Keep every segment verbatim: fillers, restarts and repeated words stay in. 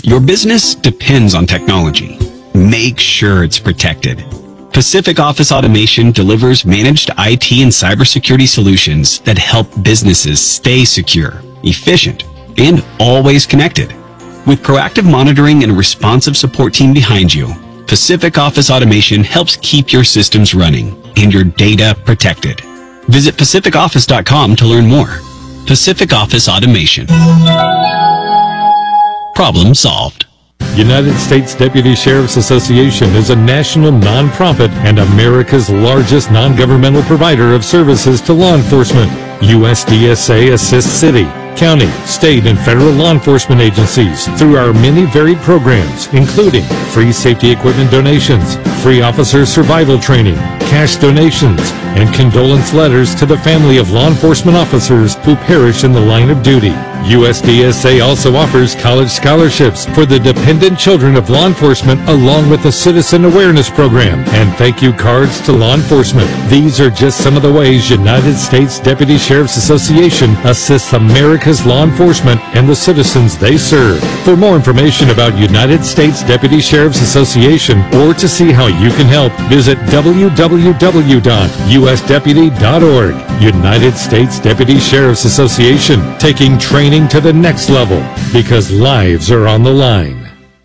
Your business depends on technology. Make sure it's protected. Pacific Office Automation delivers managed I T and cybersecurity solutions that help businesses stay secure, efficient, and always connected. With proactive monitoring and a responsive support team behind you, Pacific Office Automation helps keep your systems running and your data protected. Visit pacific office dot com to learn more. Pacific Office Automation. Problem solved. United States Deputy Sheriff's Association is a national nonprofit and America's largest non-governmental provider of services to law enforcement. U S D S A assists city, county, state, and federal law enforcement agencies through our many varied programs, including free safety equipment donations, free officer survival training, cash donations, and condolence letters to the family of law enforcement officers who perish in the line of duty. U S D S A also offers college scholarships for the dependent children of law enforcement, along with a citizen awareness program and thank you cards to law enforcement. These are just some of the ways United States Deputy Sheriff's Association assists America's law enforcement and the citizens they serve. For more information about United States Deputy Sheriff's Association or to see how you can help, visit w w w dot u s deputy dot org. United States Deputy Sheriff's Association, taking training to the next level because lives are on the line.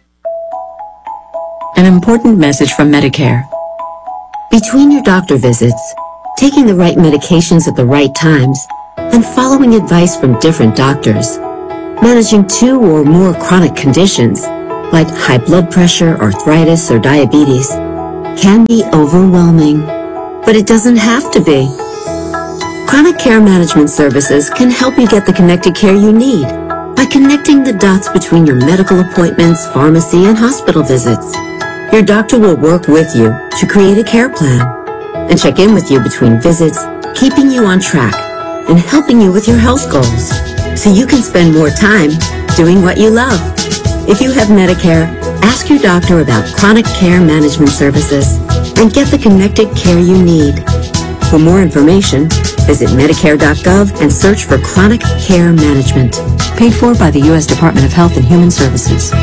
An important message from Medicare. Between your doctor visits, taking the right medications at the right times, and following advice from different doctors, managing two or more chronic conditions like high blood pressure, arthritis, or diabetes can be overwhelming, but it doesn't have to be. Chronic Care Management Services can help you get the connected care you need by connecting the dots between your medical appointments, pharmacy, and hospital visits. Your doctor will work with you to create a care plan and check in with you between visits, keeping you on track and helping you with your health goals so you can spend more time doing what you love. If you have Medicare, ask your doctor about Chronic Care Management Services and get the connected care you need. For more information, visit medicare dot gov and search for Chronic Care Management. Paid for by the U S Department of Health and Human Services.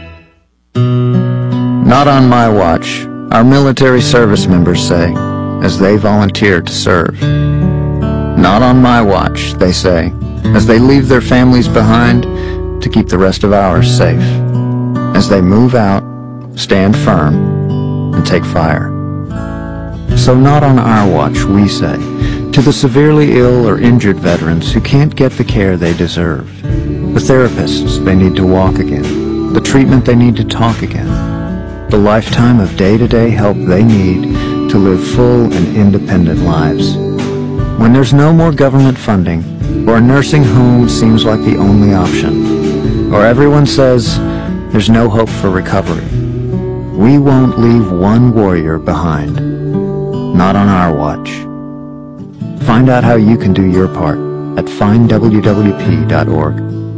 Not on my watch, our military service members say, as they volunteer to serve. Not on my watch, they say, as they leave their families behind to keep the rest of ours safe. As they move out, stand firm, and take fire. So not on our watch, we say, to the severely ill or injured veterans who can't get the care they deserve, the therapists they need to walk again, the treatment they need to talk again, the lifetime of day-to-day help they need to live full and independent lives. When there's no more government funding, or a nursing home seems like the only option, or everyone says there's no hope for recovery, we won't leave one warrior behind. Not on our watch. Find out how you can do your part at find w w p dot org.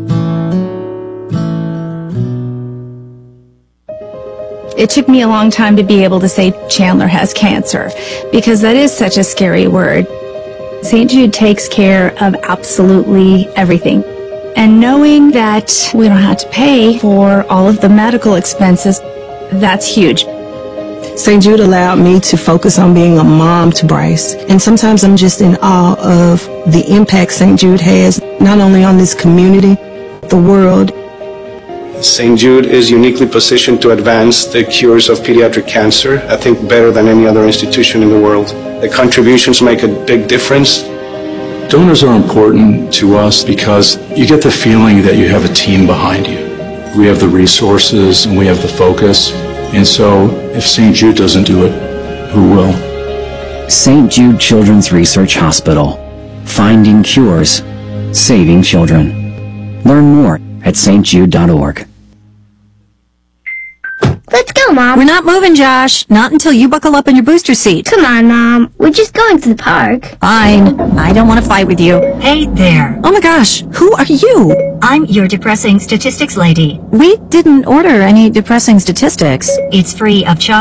It took me a long time to be able to say Chandler has cancer, because that is such a scary word. Saint Jude takes care of absolutely everything. And knowing that we don't have to pay for all of the medical expenses, that's huge. Saint Jude allowed me to focus on being a mom to Bryce. And sometimes I'm just in awe of the impact Saint Jude has, not only on this community, the world. Saint Jude is uniquely positioned to advance the cures of pediatric cancer, I think better than any other institution in the world. The contributions make a big difference. Donors are important to us because you get the feeling that you have a team behind you. We have the resources and we have the focus. And so, if Saint Jude doesn't do it, who will? Saint Jude Children's Research Hospital. Finding cures. Saving children. Learn more at s t jude dot org. Let's go, Mom. We're not moving, Josh. Not until you buckle up in your booster seat. Come on, Mom. We're just going to the park. Fine. I don't want to fight with you. Hey there. Oh my gosh. Who are you? I'm your depressing statistics lady. We didn't order any depressing statistics. It's free of charge.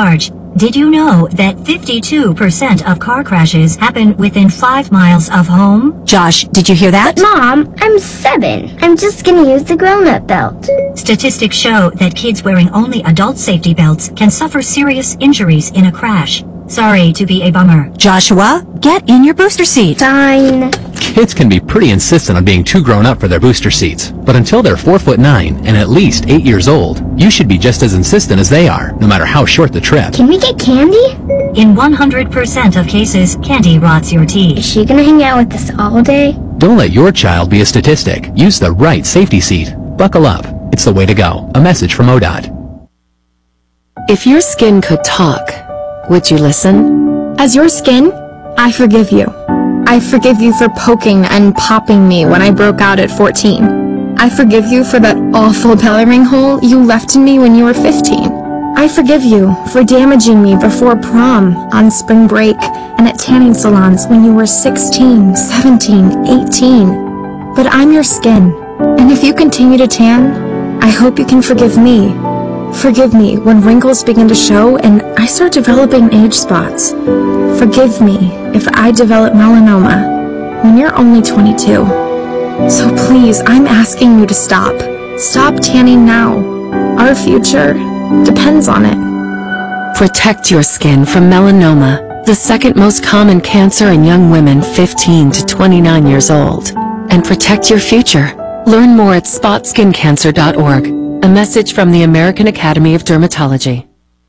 Did you know that fifty-two percent of car crashes happen within five miles of home? Josh, did you hear that? But Mom, I'm seven. I'm just gonna use the grown-up belt. Statistics show that kids wearing only adult safety belts can suffer serious injuries in a crash. Sorry to be a bummer. Joshua, get in your booster seat. Fine. Kids can be pretty insistent on being too grown up for their booster seats, but until they're four foot nine and at least eight years old, you should be just as insistent as they are, no matter how short the trip. Can we get candy? In one hundred percent of cases, candy rots your teeth. Is she gonna hang out with us all day? Don't let your child be a statistic. Use the right safety seat. Buckle up. It's the way to go. A message from O D O T. If your skin could talk, would you listen? As your skin, I forgive you. I forgive you for poking and popping me when I broke out at fourteen. I forgive you for that awful belly ring hole you left in me when you were fifteen. I forgive you for damaging me before prom, on spring break, and at tanning salons when you were sixteen, seventeen, eighteen. But I'm your skin, and if you continue to tan, I hope you can forgive me. Forgive me when wrinkles begin to show and I start developing age spots. Forgive me if I develop melanoma when you're only twenty-two. So please, I'm asking you to stop. Stop tanning now. Our future depends on it. Protect your skin from melanoma, the second most common cancer in young women fifteen to twenty-nine years old. And protect your future. Learn more at spot skin cancer dot org. A message from the American Academy of Dermatology.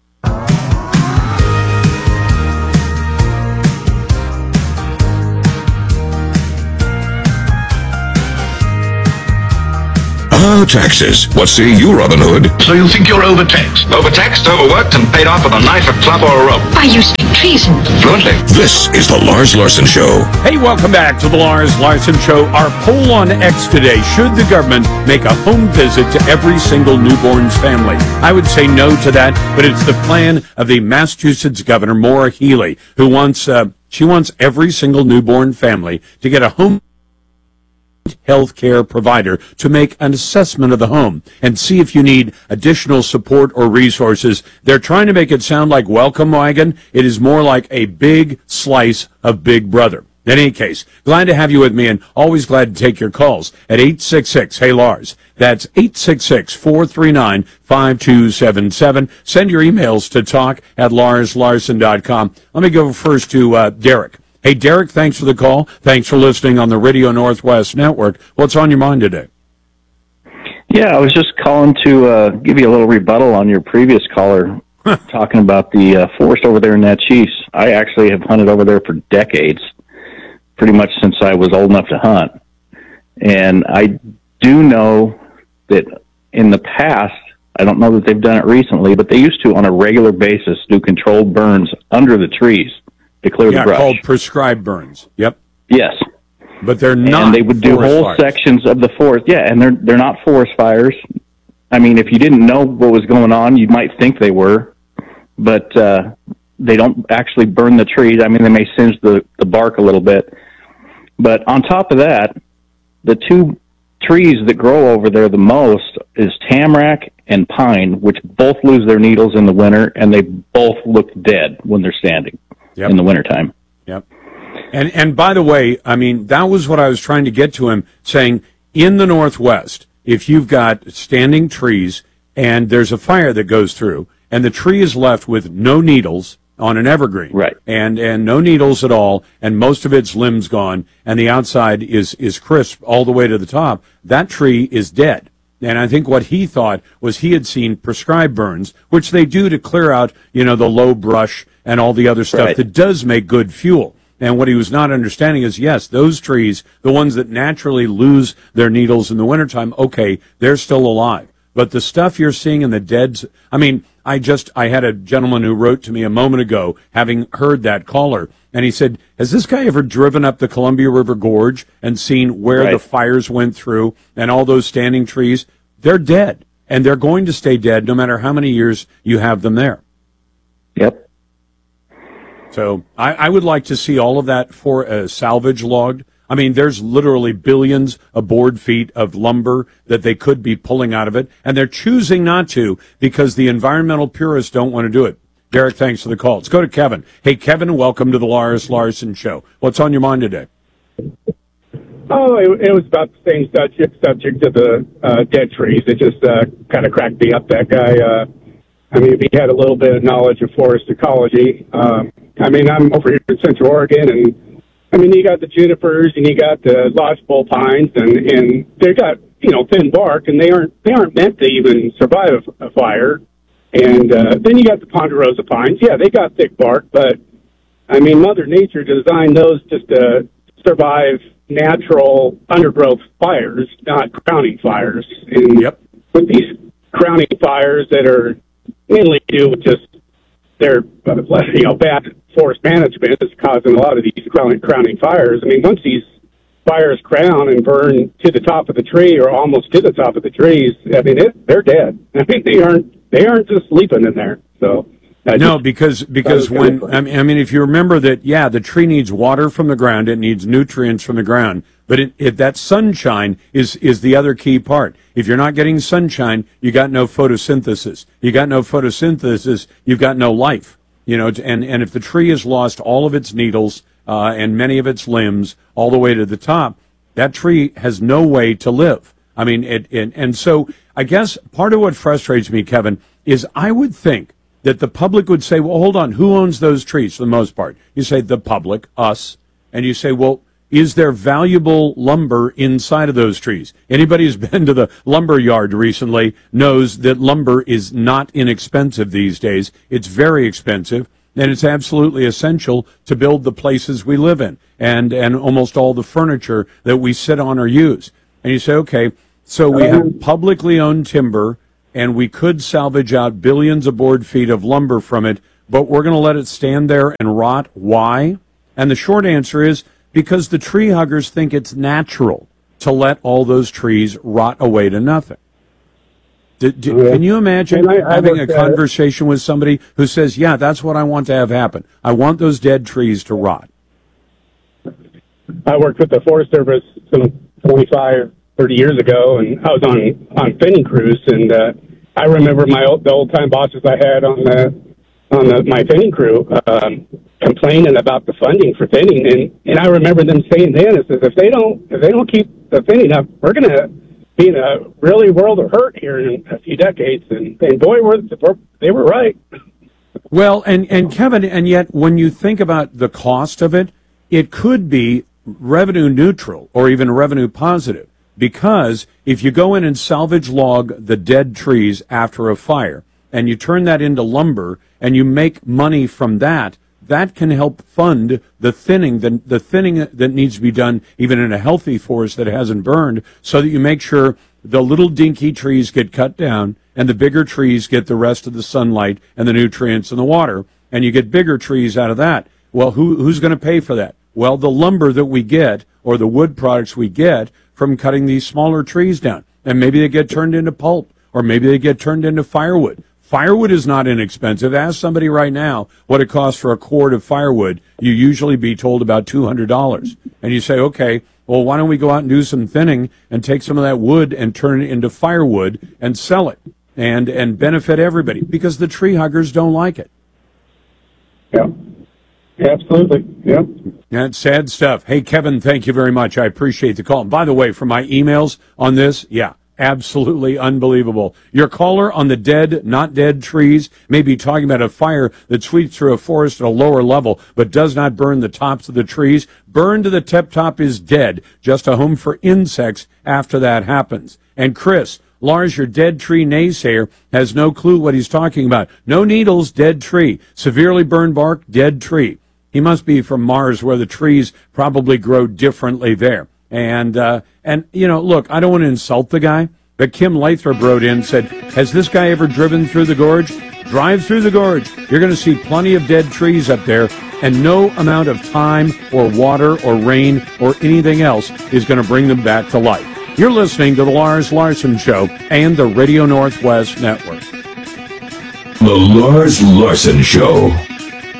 Ah, taxes. What say you, Robin Hood? So you think you're overtaxed? Overtaxed, overworked, and paid off with a knife, a club, or a rope? Why, you speak treason. Fluently. This is the Lars Larson Show. Hey, welcome back to the Lars Larson Show. Our poll on X today: should the government make a home visit to every single newborn's family? I would say no to that, but it's the plan of the Massachusetts Governor, Maura Healey, who wants, uh, she wants every single newborn family to get a home health care provider to make an assessment of the home and see if you need additional support or resources. They're trying to make it sound like welcome wagon. It is more like a big slice of Big Brother. In any case, glad to have you with me and always glad to take your calls at eight six six, hey Lars. That's eight six six, four three nine, five two seven seven. Send your emails to talk at lars larson dot com. Let me go first to uh, Derek. Hey, Derek, thanks for the call. Thanks for listening on the Radio Northwest Network. What's on your mind today? Yeah, I was just calling to uh, give you a little rebuttal on your previous caller talking about the uh, forest over there in Natchez. I actually have hunted over there for decades, pretty much since I was old enough to hunt. And I do know that in the past, I don't know that they've done it recently, but they used to, on a regular basis, do controlled burns under the trees to clear yeah, the brush. Called prescribed burns. Yep. Yes. But they're not. And they would do whole fires. sections of the forest. Yeah, and they're they're not forest fires. I mean, if you didn't know what was going on, you might think they were, but uh, they don't actually burn the trees. I mean, they may singe the, the bark a little bit. But on top of that, the two trees that grow over there the most is tamarack and pine, which both lose their needles in the winter, and they both look dead when they're standing yep. in the wintertime. Yep. And and by the way, I mean, that was what I was trying to get to him, saying in the Northwest, if you've got standing trees and there's a fire that goes through and the tree is left with no needles on an evergreen, right, and and no needles at all, and most of its limbs gone, and the outside is is crisp all the way to the top, that tree is dead. And I think what he thought was he had seen prescribed burns, which they do to clear out, you know, the low brush and all the other stuff right. that does make good fuel. And what he was not understanding is, yes, those trees, the ones that naturally lose their needles in the wintertime, okay, they're still alive. But the stuff you're seeing in the deads, I mean, I just, I had a gentleman who wrote to me a moment ago, having heard that caller, and he said, has this guy ever driven up the Columbia River Gorge and seen where right. the fires went through and all those standing trees? They're dead, and they're going to stay dead no matter how many years you have them there. Yep. So I, I would like to see all of that for uh, salvage logged. I mean, there's literally billions of board feet of lumber that they could be pulling out of it, and they're choosing not to because the environmental purists don't want to do it. Derek, thanks for the call. Let's go to Kevin. Hey, Kevin, welcome to the Lars Larson Show. What's on your mind today? Oh, it, it was about the same subject, subject of the uh, dead trees. It just uh, kind of cracked me up, that guy. Uh, I mean, if he had a little bit of knowledge of forest ecology. Um, I mean, I'm over here in Central Oregon, and I mean, you got the junipers and you got the lodgepole pines, and, and they got, you know, thin bark, and they aren't they aren't meant to even survive a fire. And uh, then you got the ponderosa pines. Yeah, they got thick bark, but I mean, Mother Nature designed those just to survive natural undergrowth fires, not crowning fires. And yep. with these crowning fires that are mainly due with just their, you know, bad forest management is causing a lot of these crowning, crowning fires. I mean, once these fires crown and burn to the top of the tree or almost to the top of the trees, I mean, it, they're dead. I mean, they aren't, they aren't just sleeping in there. So. I no, because because when I mean, I mean, if you remember that, yeah, the tree needs water from the ground, it needs nutrients from the ground, but it, it, that sunshine is is the other key part. If you're not getting sunshine, you got no photosynthesis. You got no photosynthesis, you've got no life. You know, and and if the tree has lost all of its needles uh, and many of its limbs all the way to the top, that tree has no way to live. I mean, it, it and so I guess part of what frustrates me, Kevin, is I would think that the public would say, well, hold on, who owns those trees for the most part? You say the public, us, and you say, well, is there valuable lumber inside of those trees? Anybody who's been to the lumber yard recently knows that lumber is not inexpensive these days. It's very expensive, and it's absolutely essential to build the places we live in and, and almost all the furniture that we sit on or use. And you say, okay, so we have publicly owned timber, and we could salvage out billions of board feet of lumber from it, but we're going to let it stand there and rot. Why? And the short answer is because the tree huggers think it's natural to let all those trees rot away to nothing. Do, do, yeah. Can you imagine I, I having a conversation with somebody who says, yeah, that's what I want to have happen. I want those dead trees to rot. I worked with the Forest Service some twenty-five thirty years ago, and I was on on thinning crews, and uh, I remember my old, the old time bosses I had on the on the, my thinning crew um, complaining about the funding for thinning, and, and I remember them saying then, it says if they don't if they don't keep the thinning up, we're going to be in a really world of hurt here in a few decades, and, and boy, were they were right. Well, and and Kevin, and yet when you think about the cost of it, it could be revenue neutral or even revenue positive. Because if you go in and salvage log the dead trees after a fire and you turn that into lumber and you make money from that, that can help fund the thinning, the, the thinning that needs to be done even in a healthy forest that hasn't burned, so that you make sure the little dinky trees get cut down and the bigger trees get the rest of the sunlight and the nutrients and the water, and you get bigger trees out of that. Well, who, who's going to pay for that? Well, the lumber that we get or the wood products we get from cutting these smaller trees down. And maybe they get turned into pulp, or maybe they get turned into firewood. Firewood is not inexpensive. Ask somebody right now what it costs for a cord of firewood. You usually be told about two hundred dollars. And you say, okay, well, why don't we go out and do some thinning and take some of that wood and turn it into firewood and sell it and, and benefit everybody? Because the tree huggers don't like it. Yeah. Absolutely. Yeah. That's sad stuff. Hey, Kevin, thank you very much. I appreciate the call. And by the way, for my emails on this, yeah, absolutely unbelievable. Your caller on the dead, not dead trees may be talking about a fire that sweeps through a forest at a lower level, but does not burn the tops of the trees. Burn to the tip top is dead, just a home for insects after that happens. And Chris, Lars, your dead tree naysayer, has no clue what he's talking about. No needles, dead tree. Severely burned bark, dead tree. He must be from Mars, where the trees probably grow differently there. And, uh, and you know, look, I don't want to insult the guy, but Kim Lathrop wrote in and said, has this guy ever driven through the gorge? Drive through the gorge. You're going to see plenty of dead trees up there, and no amount of time or water or rain or anything else is going to bring them back to life. You're listening to the Lars Larson Show and the Radio Northwest Network. The Lars Larson Show.